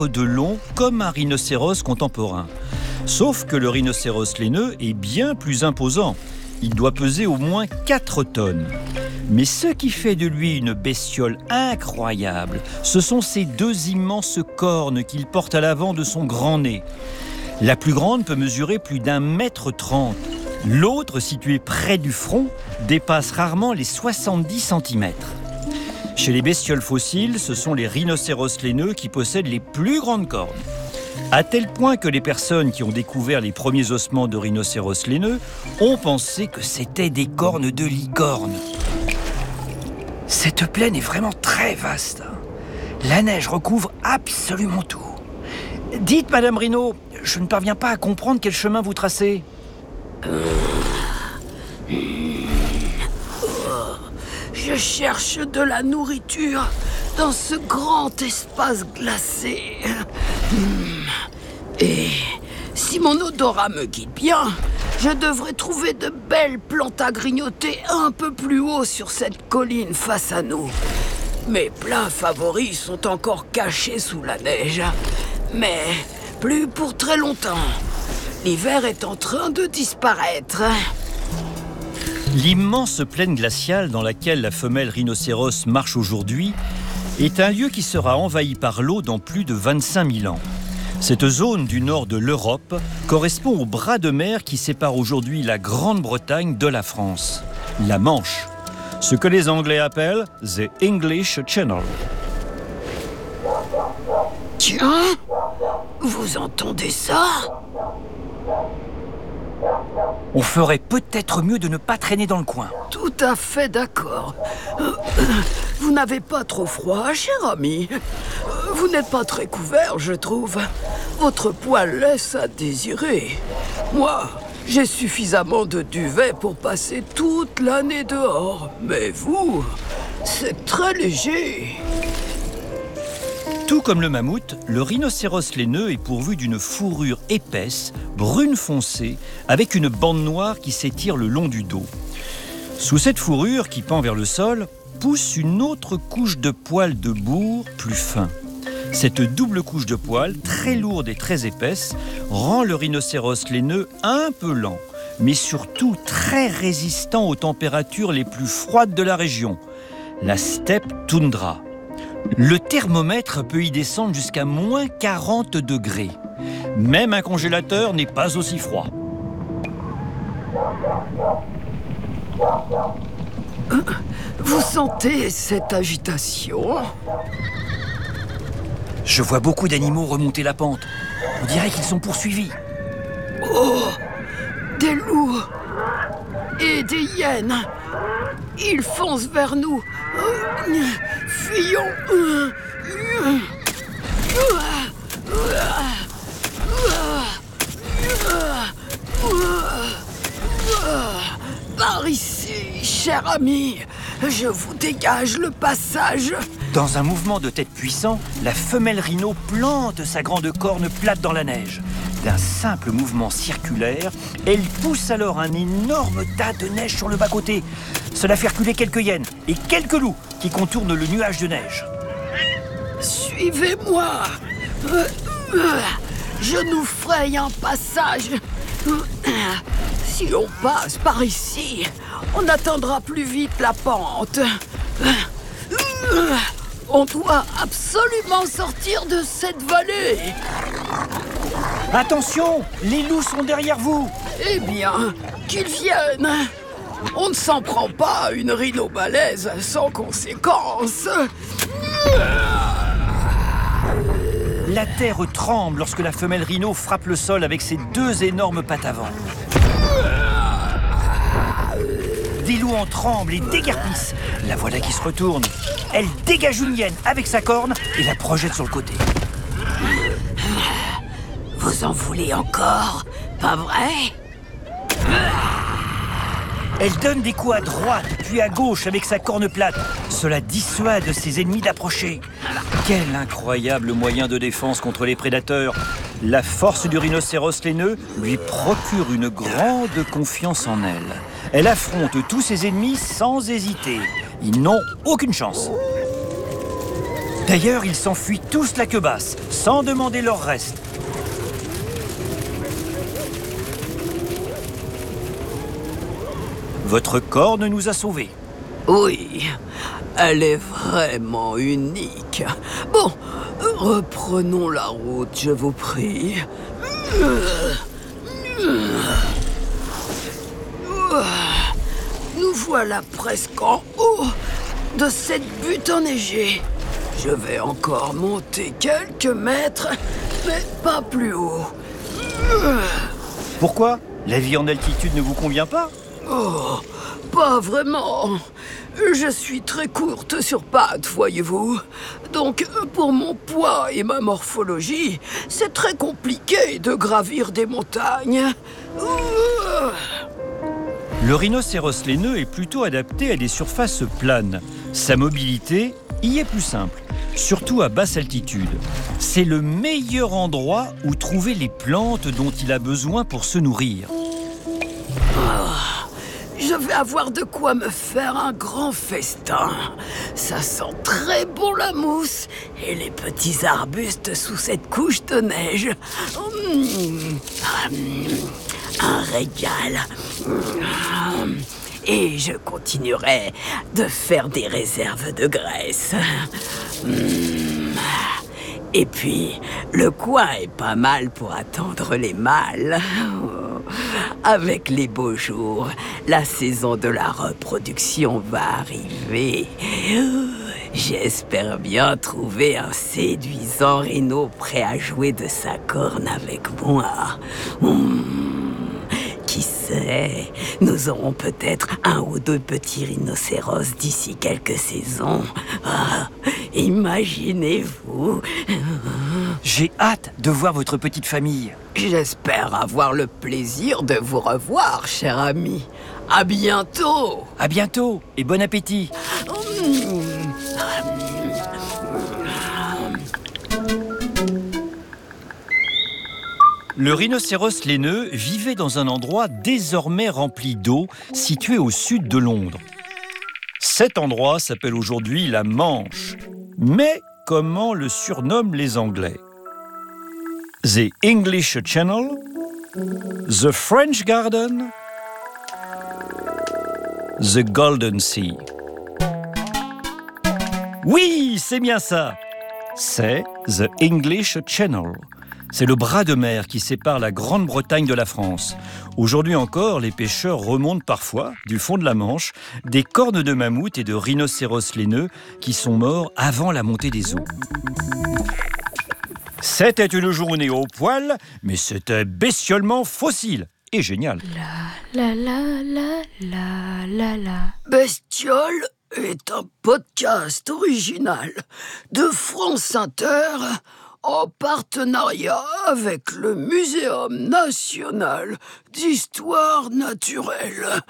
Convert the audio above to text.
de long comme un rhinocéros contemporain. Sauf que le rhinocéros laineux est bien plus imposant. Il doit peser au moins 4 tonnes. Mais ce qui fait de lui une bestiole incroyable, ce sont ses 2 immenses cornes qu'il porte à l'avant de son grand nez. La plus grande peut mesurer plus d'1,30 m. L'autre, située près du front, dépasse rarement les 70 cm. Chez les bestioles fossiles, ce sont les rhinocéros laineux qui possèdent les plus grandes cornes. À tel point que les personnes qui ont découvert les premiers ossements de rhinocéros laineux ont pensé que c'était des cornes de licorne. Cette plaine est vraiment très vaste. La neige recouvre absolument tout. Dites, Madame Rhino, je ne parviens pas à comprendre quel chemin vous tracez. Je cherche de la nourriture dans ce grand espace glacé. Et si mon odorat me guide bien, je devrais trouver de belles plantes à grignoter un peu plus haut sur cette colline face à nous. Mes plats favoris sont encore cachés sous la neige, mais plus pour très longtemps. L'hiver est en train de disparaître. L'immense plaine glaciale dans laquelle la femelle rhinocéros marche aujourd'hui est un lieu qui sera envahi par l'eau dans plus de 25 000 ans. Cette zone du nord de l'Europe correspond au bras de mer qui sépare aujourd'hui la Grande-Bretagne de la France, la Manche, ce que les Anglais appellent « the English Channel ». Tiens, vous entendez ça ? On ferait peut-être mieux de ne pas traîner dans le coin. Tout à fait d'accord. Vous n'avez pas trop froid, cher ami. Vous n'êtes pas très couvert, je trouve. Votre poil laisse à désirer. Moi, j'ai suffisamment de duvet pour passer toute l'année dehors. Mais vous, c'est très léger. Tout comme le mammouth, le rhinocéros laineux est pourvu d'une fourrure épaisse, brune foncée, avec une bande noire qui s'étire le long du dos. Sous cette fourrure qui pend vers le sol, pousse une autre couche de poils de bourre plus fin. Cette double couche de poils, très lourde et très épaisse, rend le rhinocéros laineux un peu lent, mais surtout très résistant aux températures les plus froides de la région, la steppe toundra. Le thermomètre peut y descendre jusqu'à moins 40 degrés. Même un congélateur n'est pas aussi froid. Vous sentez cette agitation ? Je vois beaucoup d'animaux remonter la pente. On dirait qu'ils sont poursuivis. Oh, des loups et des hyènes. Ils foncent vers nous. Fuyons. Par ici, cher ami, je vous dégage le passage. Dans un mouvement de tête puissant, la femelle rhino plante sa grande corne plate dans la neige. D'un simple mouvement circulaire, elle pousse alors un énorme tas de neige sur le bas-côté. Cela fait reculer quelques hyènes et quelques loups qui contournent le nuage de neige. Suivez-moi. Je nous fraye un passage. Si on passe par ici, on atteindra plus vite la pente. On doit absolument sortir de cette vallée. Attention, les loups sont derrière vous. Eh bien, qu'ils viennent. On ne s'en prend pas à une rhino balèze sans conséquence. La terre tremble lorsque la femelle rhino frappe le sol avec ses 2 énormes pattes avant. Des loups en tremblent et déguerpissent. La voilà qui se retourne. Elle dégage une hyène avec sa corne et la projette sur le côté. Vous en voulez encore, pas vrai ? Elle donne des coups à droite puis à gauche avec sa corne plate. Cela dissuade ses ennemis d'approcher. Quel incroyable moyen de défense contre les prédateurs. La force du rhinocéros laineux lui procure une grande confiance en elle. Elle affronte tous ses ennemis sans hésiter. Ils n'ont aucune chance. D'ailleurs, ils s'enfuient tous la queue basse, sans demander leur reste. Votre corne nous a sauvés. Oui, elle est vraiment unique. Bon, reprenons la route, je vous prie. Nous voilà presque en haut de cette butte enneigée. Je vais encore monter quelques mètres, mais pas plus haut. Pourquoi? La vie en altitude ne vous convient pas? Oh, pas vraiment. Je suis très courte sur pattes, voyez-vous. Donc, pour mon poids et ma morphologie, c'est très compliqué de gravir des montagnes. Le rhinocéros laineux est plutôt adapté à des surfaces planes. Sa mobilité y est plus simple, surtout à basse altitude. C'est le meilleur endroit où trouver les plantes dont il a besoin pour se nourrir. Je vais avoir de quoi me faire un grand festin. Ça sent très bon la mousse et les petits arbustes sous cette couche de neige. Un régal. Et je continuerai de faire des réserves de graisse. Et puis, le coin est pas mal pour attendre les mâles. Avec les beaux jours, la saison de la reproduction va arriver. J'espère bien trouver un séduisant rhino prêt à jouer de sa corne avec moi. Qui sait, nous aurons peut-être un ou deux petits rhinocéros d'ici quelques saisons. Imaginez-vous. J'ai hâte de voir votre petite famille. J'espère avoir le plaisir de vous revoir, cher ami. À bientôt. À bientôt et bon appétit. Le rhinocéros laineux vivait dans un endroit désormais rempli d'eau, situé au sud de Londres. Cet endroit s'appelle aujourd'hui la Manche. Mais comment le surnomment les Anglais? The English Channel? The French Garden? The Golden Sea? Oui, c'est bien ça! C'est The English Channel. C'est le bras de mer qui sépare la Grande-Bretagne de la France. Aujourd'hui encore, les pêcheurs remontent parfois, du fond de la Manche, des cornes de mammouth et de rhinocéros laineux qui sont morts avant la montée des eaux. C'était une journée au poil, mais c'était bestiolement fossile et génial. La la la la la la. Bestiole est un podcast original de France Inter en partenariat avec le Muséum national d'histoire naturelle.